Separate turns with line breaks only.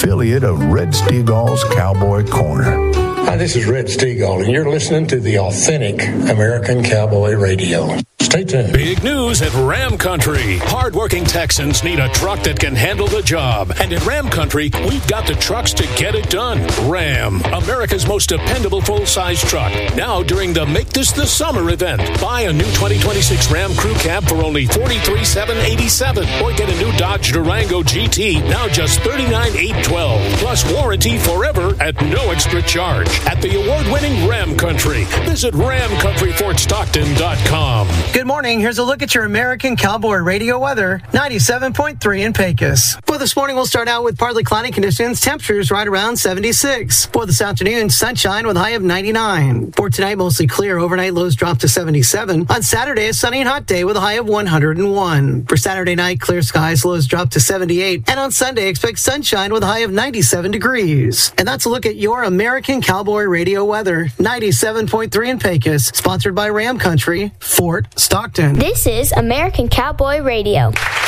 affiliate of Red Steagall's Cowboy Corner.
Hi, this is Red Steagall, and you're listening to the authentic American Cowboy Radio. Stay tuned.
Big news at Ram Country. Hardworking Texans need a truck that can handle the job. And at Ram Country, we've got the trucks to get it done. Ram, America's most dependable full-size truck. Now during the Make This the Summer event. Buy a new 2026 Ram Crew Cab for only $43,787. Or get a new Dodge Durango GT, now just $39,812. Plus warranty forever at no extra charge. At the award-winning Ram Country. Visit ramcountryfortstockton.com.
Good morning. Here's a look at your American Cowboy Radio weather. 97.3 in Pecos. For this morning, we'll start out with partly cloudy conditions. Temperatures right around 76. For this afternoon, sunshine with a high of 99. For tonight, mostly clear. Overnight lows drop to 77. On Saturday, a sunny and hot day with a high of 101. For Saturday night, clear skies, lows drop to 78. And on Sunday, expect sunshine with a high of 97 degrees. And that's a look at your American Cowboy Radio weather. 97.3 in Pecos. Sponsored by Ram Country, Fort Stockton.
This is American Cowboy Radio.